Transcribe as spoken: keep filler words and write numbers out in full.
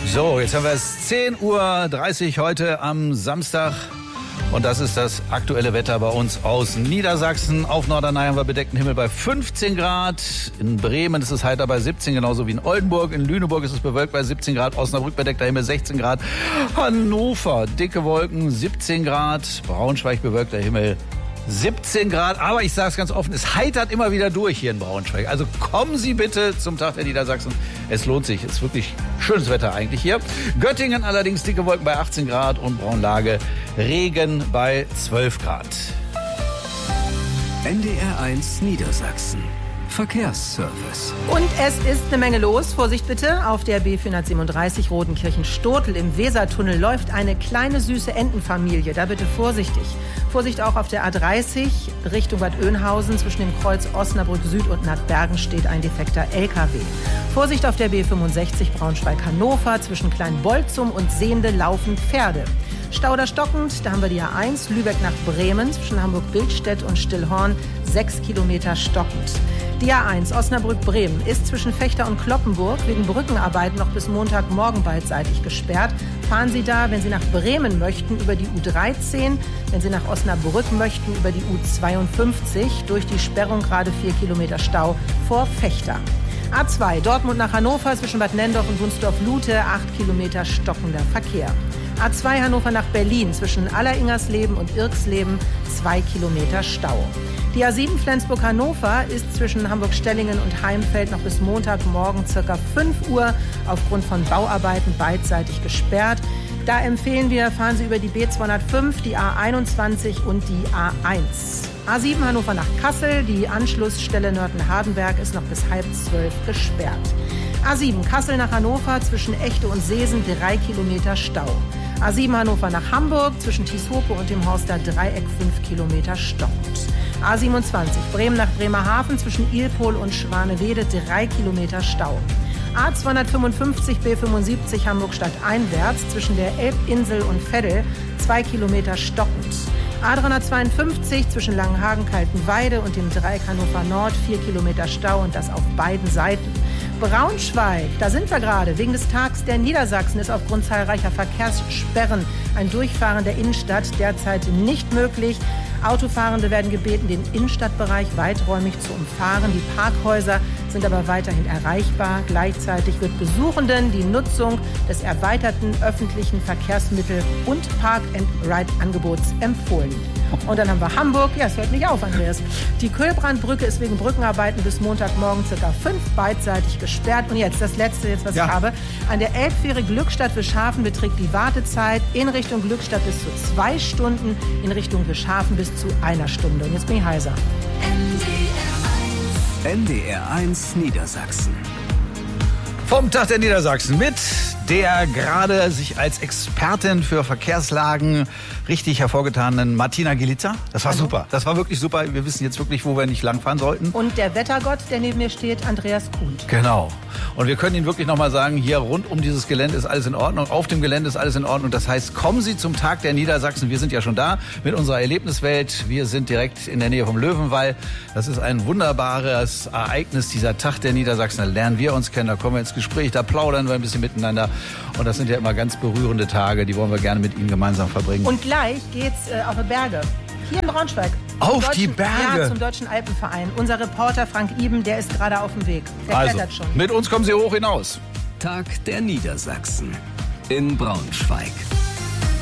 So, jetzt haben wir es zehn Uhr dreißig heute am Samstag. Und das ist das aktuelle Wetter bei uns aus Niedersachsen. Auf Norderney haben wir bedeckten Himmel bei fünfzehn Grad. In Bremen ist es heiter bei siebzehn, genauso wie in Oldenburg. In Lüneburg ist es bewölkt bei siebzehn Grad. Osnabrück bedeckter Himmel sechzehn Grad. Hannover dicke Wolken siebzehn Grad. Braunschweig bewölkter Himmel siebzehn Grad. Aber ich sage es ganz offen, es heitert immer wieder durch hier in Braunschweig. Also kommen Sie bitte zum Tag der Niedersachsen. Es lohnt sich. Es ist wirklich schönes Wetter eigentlich hier. Göttingen allerdings dicke Wolken bei achtzehn Grad und Braunlage Regen bei zwölf Grad. N D R eins Niedersachsen. Verkehrsservice. Und es ist eine Menge los. Vorsicht bitte, auf der B vierhundertsiebenunddreißig Rodenkirchen-Stotel im Wesertunnel läuft eine kleine süße Entenfamilie. Da bitte vorsichtig. Vorsicht auch auf der A dreißig Richtung Bad Oeynhausen. Zwischen dem Kreuz Osnabrück Süd und Nattbergen steht ein defekter L K W. Vorsicht auf der B fünfundsechzig Braunschweig-Hannover. Zwischen Kleinbolzum und Sehnde laufen Pferde. Stauder stockend, da haben wir die A eins Lübeck nach Bremen. Zwischen Hamburg-Bildstedt und Stillhorn sechs Kilometer stockend. Die A eins Osnabrück-Bremen ist zwischen Fechter und Kloppenburg wegen Brückenarbeiten noch bis Montagmorgen beidseitig gesperrt. Fahren Sie da, wenn Sie nach Bremen möchten, über die U dreizehn, wenn Sie nach Osnabrück möchten, über die U zweiundfünfzig, durch die Sperrung gerade vier Kilometer Stau vor Fechter. A zwei Dortmund nach Hannover zwischen Bad Nendorf und Wunsdorf-Lute, acht Kilometer stockender Verkehr. A zwei Hannover nach Berlin zwischen Alleringersleben und Irksleben, zwei Kilometer Stau. Die A sieben Flensburg-Hannover ist zwischen Hamburg-Stellingen und Heimfeld noch bis Montagmorgen ca. fünf Uhr aufgrund von Bauarbeiten beidseitig gesperrt. Da empfehlen wir, fahren Sie über die B zweihundertfünf, die A einundzwanzig und die A eins. A sieben Hannover nach Kassel, die Anschlussstelle Nörten-Hardenberg ist noch bis halb zwölf gesperrt. A sieben Kassel nach Hannover zwischen Echte und Seesen, drei Kilometer Stau. A sieben Hannover nach Hamburg zwischen Tieshope und dem Horster Dreieck, fünf Kilometer stockend. A siebenundzwanzig Bremen nach Bremerhaven zwischen Ilpol und Schwanewede, drei Kilometer Stau. A zweihundertfünfundfünfzig B fünfundsiebzig Hamburg-Stadt einwärts zwischen der Elbinsel und Veddel, zwei Kilometer stockend. A dreihundertzweiundfünfzig zwischen Langenhagen-Kaltenweide und dem Dreieck Hannover Nord, vier Kilometer Stau und das auf beiden Seiten. Braunschweig, da sind wir gerade. Wegen des Tags der Niedersachsen ist aufgrund zahlreicher Verkehrssperren ein Durchfahren der Innenstadt derzeit nicht möglich. Autofahrende werden gebeten, den Innenstadtbereich weiträumig zu umfahren. Die Parkhäuser sind aber weiterhin erreichbar. Gleichzeitig wird Besuchenden die Nutzung des erweiterten öffentlichen Verkehrsmittel- und Park-and-Ride-Angebots empfohlen. Und dann haben wir Hamburg. Ja, es hört nicht auf, Andreas. Die Köhlbrandbrücke ist wegen Brückenarbeiten bis Montagmorgen ca. fünf beidseitig gesperrt. Und jetzt das Letzte, jetzt was ja. ich habe. An der Elbfähre Glückstadt Wischhafen beträgt die Wartezeit in Richtung Glückstadt bis zu zwei Stunden, in Richtung Wischhafen bis zu einer Stunde. Und jetzt bin ich heiser. N D R eins Niedersachsen. Vom Tag der Niedersachsen mit der gerade sich als Expertin für Verkehrslagen richtig hervorgetanen Martina Gilitzer. Das war Hallo. super. Das war wirklich super. Wir wissen jetzt wirklich, wo wir nicht langfahren sollten. Und der Wettergott, der neben mir steht, Andreas Kuhn. Genau. Und wir können Ihnen wirklich nochmal sagen, hier rund um dieses Gelände ist alles in Ordnung. Auf dem Gelände ist alles in Ordnung. Das heißt, kommen Sie zum Tag der Niedersachsen. Wir sind ja schon da mit unserer Erlebniswelt. Wir sind direkt in der Nähe vom Löwenwall. Das ist ein wunderbares Ereignis, dieser Tag der Niedersachsen. Da lernen wir uns kennen, da kommen wir ins Gespräch, da plaudern wir ein bisschen miteinander. Und das sind ja immer ganz berührende Tage, die wollen wir gerne mit Ihnen gemeinsam verbringen. Und gleich geht's äh, auf die Berge. Hier in Braunschweig. Auf Deutschen, die Berge? Ja, zum Deutschen Alpenverein. Unser Reporter Frank Iben, der ist gerade auf dem Weg. Der also, klettert schon. Mit uns kommen Sie hoch hinaus. Tag der Niedersachsen in Braunschweig.